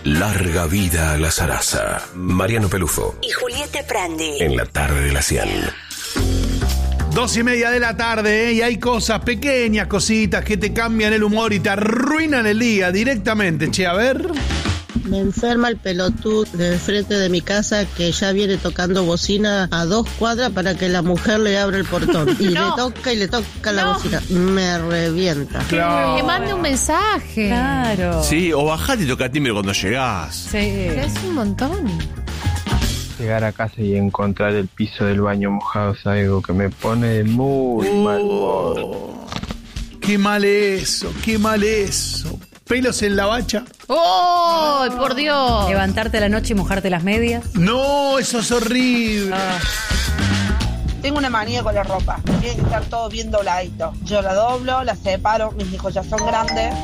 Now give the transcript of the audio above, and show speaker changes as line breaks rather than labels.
Larga vida a la zaraza. Mariano Pelufo
y Julieta Prandi.
En la tarde de la 100.
2:30 de la tarde, y hay cosas, pequeñas cositas que te cambian el humor y te arruinan el día directamente. Che, a ver.
Me enferma el pelotudo del frente de mi casa que ya viene tocando bocina a 2 cuadras para que la mujer le abra el portón. Y le toca la bocina. Me revienta.
Claro. Que mande un mensaje.
Claro.
Sí, o bajate y toca timbre cuando llegás.
Sí.
Es un montón.
Llegar a casa y encontrar el piso del baño mojado es algo que me pone de muy mal humor.
Qué mal eso, qué mal eso. Pelos en la bacha.
¡Oh, por Dios!
Levantarte a la noche y mojarte las medias.
No, eso es horrible.
Tengo una manía con la ropa. Tiene que estar todo bien dobladito. Yo la doblo, la separo. Mis hijos ya son grandes.